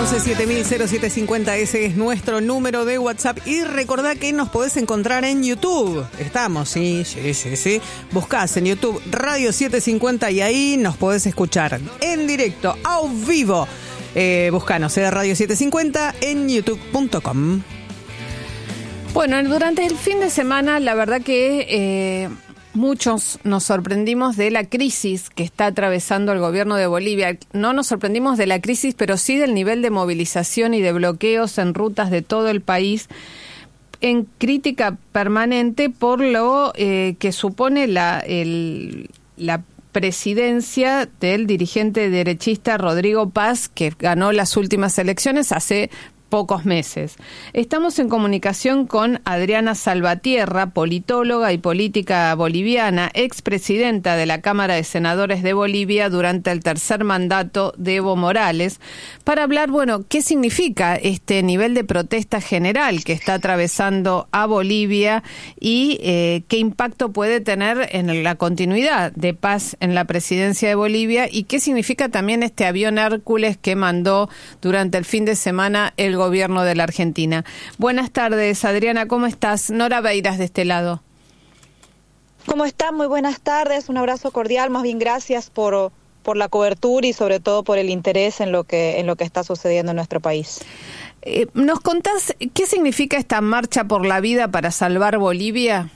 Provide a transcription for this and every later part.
11700750, ese es nuestro número de WhatsApp. Y recordá que nos podés encontrar en YouTube. Estamos, sí. Buscás en YouTube Radio 750 y ahí nos podés escuchar en directo, a vivo. Buscanos, Radio 750 en youtube.com. Bueno, durante el fin de semana, la verdad que muchos nos sorprendimos de la crisis que está atravesando el gobierno de Bolivia. No nos sorprendimos de la crisis, pero sí del nivel de movilización y de bloqueos en rutas de todo el país, en crítica permanente por lo que supone la presidencia del dirigente derechista Rodrigo Paz, que ganó las últimas elecciones hace pocos meses. Estamos en comunicación con Adriana Salvatierra, politóloga y política boliviana, expresidenta de la Cámara de Senadores de Bolivia durante el tercer mandato de Evo Morales, para hablar, qué significa este nivel de protesta general que está atravesando a Bolivia y qué impacto puede tener en la continuidad de Paz en la presidencia de Bolivia y qué significa también este avión Hércules que mandó durante el fin de semana el gobierno de la Argentina. Buenas tardes, Adriana, ¿cómo estás? Nora Beiras de este lado. ¿Cómo están? Muy buenas tardes, un abrazo cordial, más bien gracias por la cobertura y sobre todo por el interés en lo que está sucediendo en nuestro país. ¿Nos contás qué significa esta marcha por la vida para salvar Bolivia?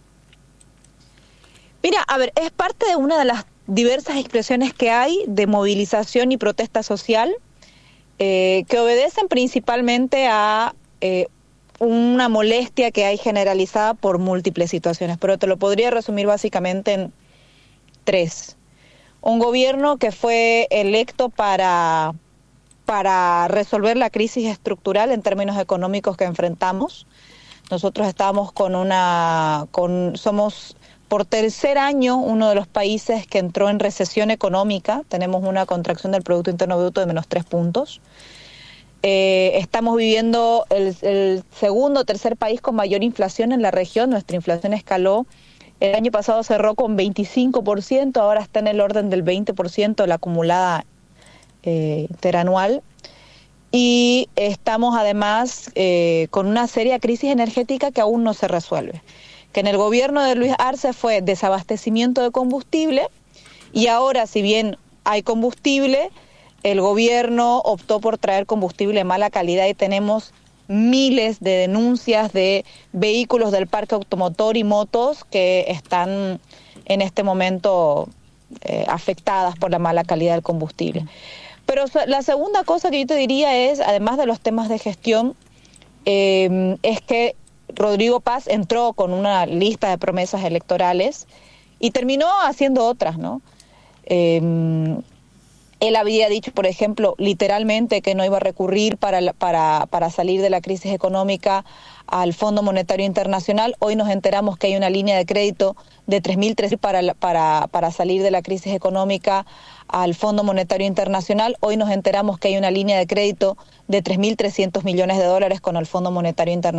Mira, es parte de una de las diversas expresiones que hay de movilización y protesta social, que obedecen principalmente a una molestia que hay generalizada por múltiples situaciones, pero te lo podría resumir básicamente en 3. Un gobierno que fue electo para resolver la crisis estructural en términos económicos que enfrentamos. Nosotros estamos somos por tercer año uno de los países que entró en recesión económica. Tenemos una contracción del Producto Interno Bruto de menos 3 puntos. Estamos viviendo el segundo o tercer país con mayor inflación en la región. Nuestra inflación escaló. El año pasado cerró con 25%, ahora está en el orden del 20% la acumulada interanual. Y estamos además con una seria crisis energética que aún no se resuelve. Que en el gobierno de Luis Arce fue desabastecimiento de combustible y ahora, si bien hay combustible, el gobierno optó por traer combustible de mala calidad y tenemos miles de denuncias de vehículos del parque automotor y motos que están en este momento afectadas por la mala calidad del combustible. Pero la segunda cosa que yo te diría es, además de los temas de gestión, es que Rodrigo Paz entró con una lista de promesas electorales y terminó haciendo otras, ¿no? Él había dicho, por ejemplo, literalmente que no iba a recurrir para salir de la crisis económica al Fondo Monetario Internacional. Hoy nos enteramos que hay una línea de crédito de 3.300 para salir de la crisis económica al Fondo Monetario Internacional. Hoy nos enteramos que hay una línea de crédito de $3.300 millones con el Fondo Monetario Internacional.